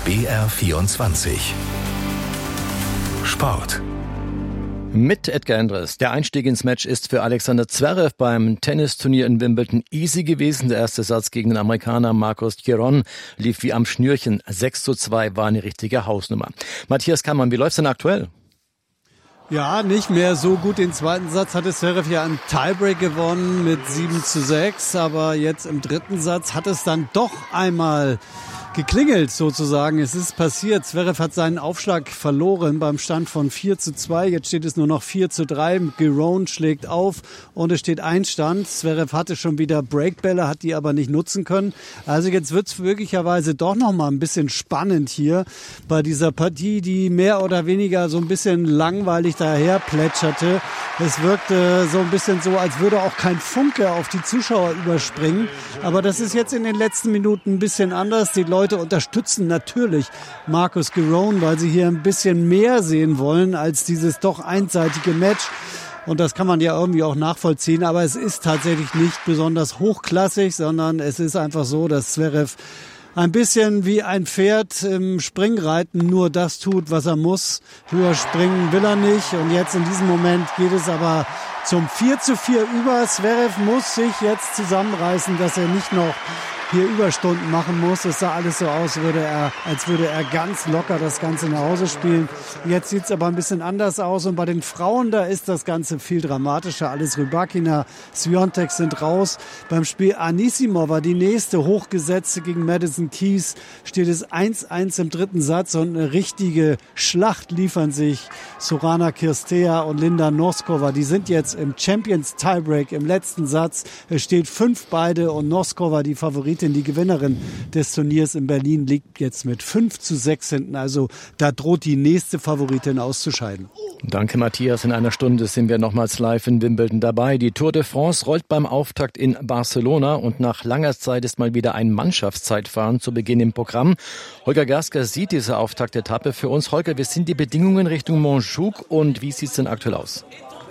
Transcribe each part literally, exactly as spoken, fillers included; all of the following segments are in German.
B R vierundzwanzig Sport. Mit Edgar Endres. Der Einstieg ins Match ist für Alexander Zverev beim Tennisturnier in Wimbledon easy gewesen. Der erste Satz gegen den Amerikaner Marcos Giron lief wie am Schnürchen. sechs zu zwei war eine richtige Hausnummer. Matthias Kammann, wie läuft's denn aktuell? Ja, nicht mehr so gut. Den zweiten Satz hatte Zverev ja einen Tiebreak gewonnen mit sieben zu sechs. Aber jetzt im dritten Satz hat es dann doch einmal geklingelt sozusagen. Es ist passiert. Zverev hat seinen Aufschlag verloren beim Stand von vier zu zwei. Jetzt steht es nur noch vier zu drei. Giron schlägt auf und es steht Einstand. Zverev hatte schon wieder Breakbälle, hat die aber nicht nutzen können. Also jetzt wird es möglicherweise doch noch mal ein bisschen spannend hier bei dieser Partie, die mehr oder weniger so ein bisschen langweilig daher plätscherte. Es wirkte so ein bisschen so, als würde auch kein Funke auf die Zuschauer überspringen. Aber das ist jetzt in den letzten Minuten ein bisschen anders. Die Leute unterstützen natürlich Marcos Giron, weil sie hier ein bisschen mehr sehen wollen als dieses doch einseitige Match. Und das kann man ja irgendwie auch nachvollziehen. Aber es ist tatsächlich nicht besonders hochklassig, sondern es ist einfach so, dass Zverev ein bisschen wie ein Pferd im Springreiten nur das tut, was er muss. Höher springen will er nicht. Und jetzt in diesem Moment geht es aber zum vier zu vier über. Zverev muss sich jetzt zusammenreißen, dass er nicht noch hier Überstunden machen muss. Es sah alles so aus, würde er, als würde er ganz locker das Ganze nach Hause spielen. Jetzt sieht es aber ein bisschen anders aus. Und bei den Frauen, da ist das Ganze viel dramatischer. Alles Rybakina, Swiatek sind raus. Beim Spiel Anisimova, die nächste Hochgesetzte gegen Madison Keys, steht es eins eins im dritten Satz. Und eine richtige Schlacht liefern sich Sorana Cirstea und Linda Noskova. Die sind jetzt im Champions Tiebreak im letzten Satz. Es steht fünf beide und Noskova, die Favoritin, die Gewinnerin des Turniers in Berlin, liegt jetzt mit fünf zu sechs hinten. Also da droht die nächste Favoritin auszuscheiden. Danke, Matthias. In einer Stunde sind wir nochmals live in Wimbledon dabei. Die Tour de France rollt beim Auftakt in Barcelona und nach langer Zeit ist mal wieder ein Mannschaftszeitfahren zu Beginn im Programm. Holger Gersker sieht diese Auftaktetappe für uns. Holger, wie sind die Bedingungen Richtung Montjuic und wie sieht es denn aktuell aus?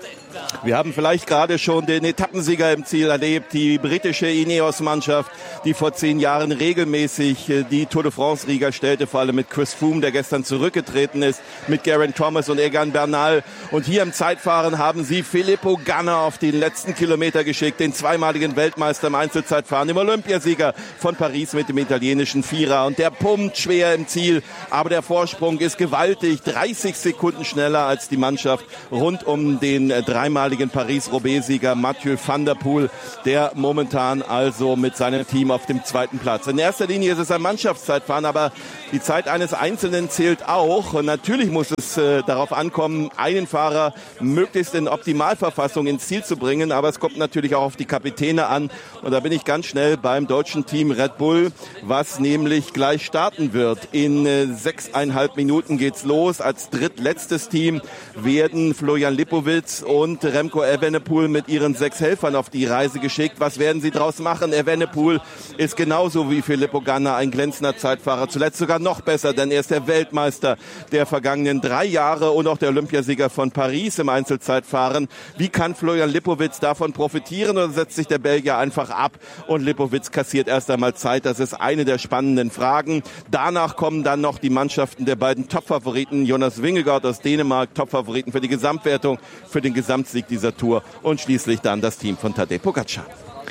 Wir haben vielleicht gerade schon den Etappensieger im Ziel erlebt, die britische Ineos-Mannschaft, die vor zehn Jahren regelmäßig die Tour de France-Riga stellte, vor allem mit Chris Froome, der gestern zurückgetreten ist, mit Geraint Thomas und Egan Bernal. Und hier im Zeitfahren haben sie Filippo Ganna auf den letzten Kilometer geschickt, den zweimaligen Weltmeister im Einzelzeitfahren, dem Olympiasieger von Paris mit dem italienischen Vierer. Und der pumpt schwer im Ziel, aber der Vorsprung ist gewaltig, dreißig Sekunden schneller als die Mannschaft rund um den dreimaligen Paris-Roubaix-Sieger Mathieu van der Poel, der momentan also mit seinem Team auf dem zweiten Platz. In erster Linie ist es ein Mannschaftszeitfahren, aber die Zeit eines Einzelnen zählt auch. Und natürlich muss es äh, darauf ankommen, einen Fahrer möglichst in Optimalverfassung ins Ziel zu bringen, aber es kommt natürlich auch auf die Kapitäne an. Und da bin ich ganz schnell beim deutschen Team Red Bull, was nämlich gleich starten wird. In äh, sechseinhalb Minuten geht's los. Als drittletztes Team werden Florian Lipowitz und Remco Evenepoel mit ihren sechs Helfern auf die Reise geschickt. Was werden sie draus machen? Evenepoel ist genauso wie Filippo Ganna ein glänzender Zeitfahrer. Zuletzt sogar noch besser, denn er ist der Weltmeister der vergangenen drei Jahre und auch der Olympiasieger von Paris im Einzelzeitfahren. Wie kann Florian Lipowitz davon profitieren oder setzt sich der Belgier einfach ab und Lipowitz kassiert erst einmal Zeit? Das ist eine der spannenden Fragen. Danach kommen dann noch die Mannschaften der beiden Top-Favoriten. Jonas Vingegaard aus Dänemark, Top-Favoriten für die Gesamtwertung, für den Gesamtsieg dieser Tour und schließlich dann das Team von Tadej Pogačar.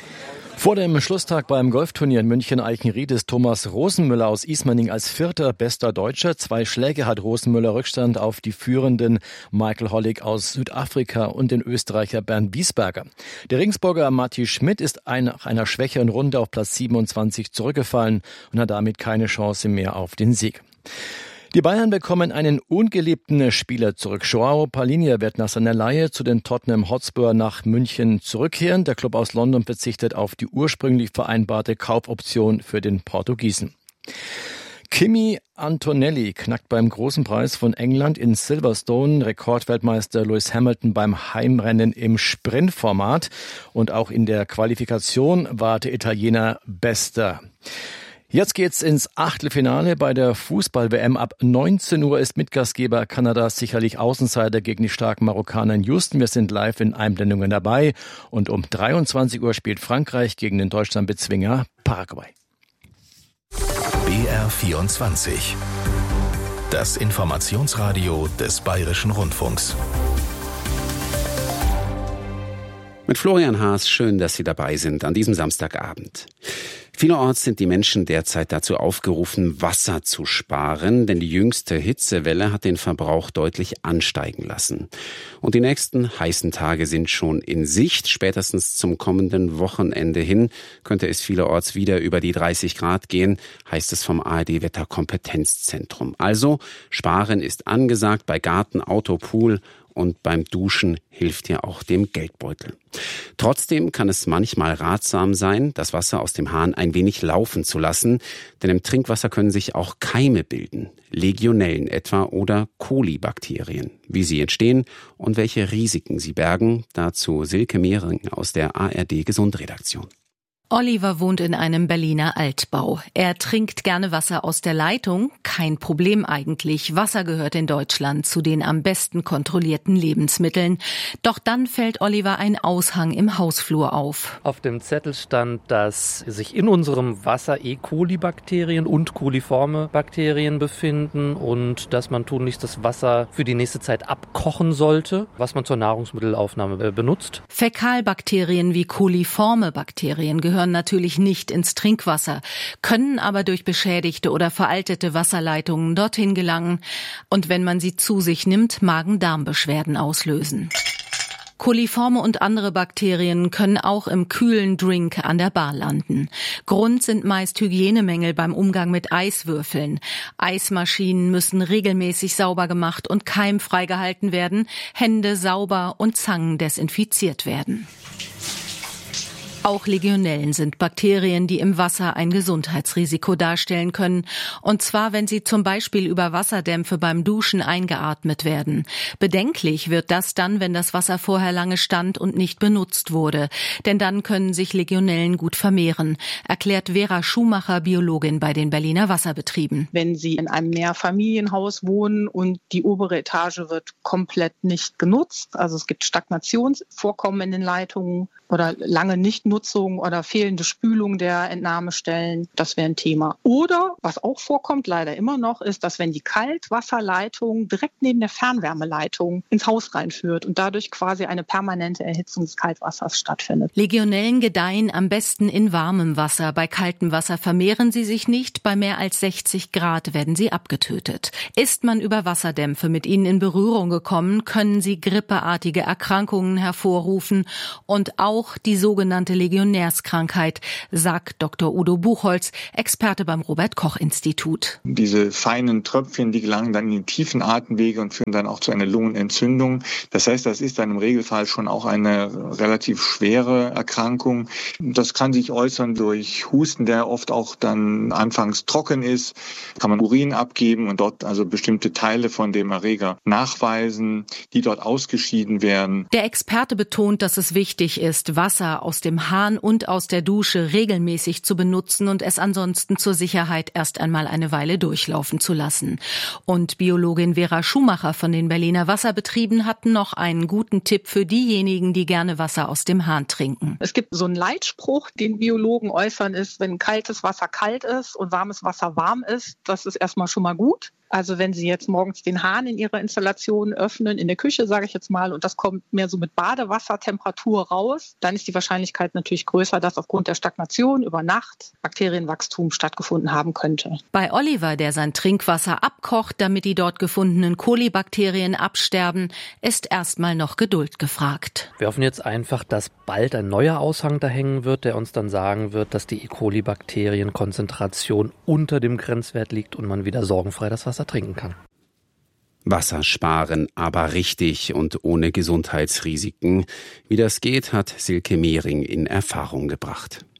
Vor dem Schlusstag beim Golfturnier in München-Eichenried ist Thomas Rosenmüller aus Ismaning als vierter bester Deutscher. Zwei Schläge hat Rosenmüller Rückstand auf die führenden Michael Hollig aus Südafrika und den Österreicher Bernd Wiesberger. Der Regensburger Matti Schmidt ist ein, nach einer schwächeren Runde auf Platz siebenundzwanzig zurückgefallen und hat damit keine Chance mehr auf den Sieg. Die Bayern bekommen einen ungeliebten Spieler zurück. Joao Palhinha wird nach seiner Leihe zu den Tottenham Hotspur nach München zurückkehren. Der Club aus London verzichtet auf die ursprünglich vereinbarte Kaufoption für den Portugiesen. Kimi Antonelli knackt beim Großen Preis von England in Silverstone Rekordweltmeister Lewis Hamilton beim Heimrennen im Sprintformat. Und auch in der Qualifikation war der Italiener Bester. Jetzt geht's ins Achtelfinale bei der Fußball-W M. Ab neunzehn Uhr ist Mitgastgeber Kanada sicherlich Außenseiter gegen die starken Marokkaner in Houston. Wir sind live in Einblendungen dabei. Und um dreiundzwanzig Uhr spielt Frankreich gegen den Deutschlandbezwinger Paraguay. B B R vierundzwanzig. Das Informationsradio des Bayerischen Rundfunks. Mit Florian Haas, schön, dass Sie dabei sind an diesem Samstagabend. Vielerorts sind die Menschen derzeit dazu aufgerufen, Wasser zu sparen, denn die jüngste Hitzewelle hat den Verbrauch deutlich ansteigen lassen. Und die nächsten heißen Tage sind schon in Sicht. Spätestens zum kommenden Wochenende hin könnte es vielerorts wieder über die dreißig Grad gehen, heißt es vom A R D-Wetterkompetenzzentrum. Also, Sparen ist angesagt bei Garten, Auto, Pool und beim Duschen hilft ja auch dem Geldbeutel. Trotzdem kann es manchmal ratsam sein, das Wasser aus dem Hahn ein wenig laufen zu lassen, denn im Trinkwasser können sich auch Keime bilden, Legionellen etwa oder Kolibakterien. Wie sie entstehen und welche Risiken sie bergen, dazu Silke Mehring aus der A R D-Gesundredaktion. Oliver wohnt in einem Berliner Altbau. Er trinkt gerne Wasser aus der Leitung. Kein Problem eigentlich. Wasser gehört in Deutschland zu den am besten kontrollierten Lebensmitteln. Doch dann fällt Oliver ein Aushang im Hausflur auf. Auf dem Zettel stand, dass sich in unserem Wasser E. coli-Bakterien und coliforme Bakterien befinden und dass man tunlichst das Wasser für die nächste Zeit abkochen sollte, was man zur Nahrungsmittelaufnahme benutzt. Fäkalbakterien wie coliforme Bakterien gehören natürlich nicht ins Trinkwasser, können aber durch beschädigte oder veraltete Wasserleitungen dorthin gelangen und wenn man sie zu sich nimmt, Magen-Darm-Beschwerden auslösen. Coliforme und andere Bakterien können auch im kühlen Drink an der Bar landen. Grund sind meist Hygienemängel beim Umgang mit Eiswürfeln. Eismaschinen müssen regelmäßig sauber gemacht und keimfrei gehalten werden, Hände sauber und Zangen desinfiziert werden. Auch Legionellen sind Bakterien, die im Wasser ein Gesundheitsrisiko darstellen können. Und zwar, wenn sie zum Beispiel über Wasserdämpfe beim Duschen eingeatmet werden. Bedenklich wird das dann, wenn das Wasser vorher lange stand und nicht benutzt wurde. Denn dann können sich Legionellen gut vermehren, erklärt Vera Schumacher, Biologin bei den Berliner Wasserbetrieben. Wenn Sie in einem Mehrfamilienhaus wohnen und die obere Etage wird komplett nicht genutzt, also es gibt Stagnationsvorkommen in den Leitungen oder lange Nichtnutzung oder fehlende Spülung der Entnahmestellen, das wäre ein Thema. Oder, was auch vorkommt, leider immer noch, ist, dass wenn die Kaltwasserleitung direkt neben der Fernwärmeleitung ins Haus reinführt und dadurch quasi eine permanente Erhitzung des Kaltwassers stattfindet. Legionellen gedeihen am besten in warmem Wasser. Bei kaltem Wasser vermehren sie sich nicht. Bei mehr als sechzig Grad werden sie abgetötet. Ist man über Wasserdämpfe mit ihnen in Berührung gekommen, können sie grippeartige Erkrankungen hervorrufen und auch die sogenannte Legionärskrankheit, sagt Doktor Udo Buchholz, Experte beim Robert-Koch-Institut. Diese feinen Tröpfchen, die gelangen dann in die tiefen Atemwege und führen dann auch zu einer Lungenentzündung. Das heißt, das ist dann im Regelfall schon auch eine relativ schwere Erkrankung. Das kann sich äußern durch Husten, der oft auch dann anfangs trocken ist. Kann man Urin abgeben und dort also bestimmte Teile von dem Erreger nachweisen, die dort ausgeschieden werden. Der Experte betont, dass es wichtig ist, Wasser aus dem Hahn und aus der Dusche regelmäßig zu benutzen und es ansonsten zur Sicherheit erst einmal eine Weile durchlaufen zu lassen. Und Biologin Vera Schumacher von den Berliner Wasserbetrieben hatten noch einen guten Tipp für diejenigen, die gerne Wasser aus dem Hahn trinken. Es gibt so einen Leitspruch, den Biologen äußern, ist, wenn kaltes Wasser kalt ist und warmes Wasser warm ist, das ist erstmal schon mal gut. Also wenn Sie jetzt morgens den Hahn in Ihrer Installation öffnen, in der Küche sage ich jetzt mal, und das kommt mehr so mit Badewassertemperatur raus, dann ist die Wahrscheinlichkeit natürlich größer, dass aufgrund der Stagnation über Nacht Bakterienwachstum stattgefunden haben könnte. Bei Oliver, der sein Trinkwasser abkocht, damit die dort gefundenen Kolibakterien absterben, ist erstmal noch Geduld gefragt. Wir hoffen jetzt einfach, dass bald ein neuer Aushang da hängen wird, der uns dann sagen wird, dass die E. coli-Bakterienkonzentration unter dem Grenzwert liegt und man wieder sorgenfrei das Wasser trinken kann. Wasser sparen, aber richtig und ohne Gesundheitsrisiken. Wie das geht, hat Silke Mehring in Erfahrung gebracht.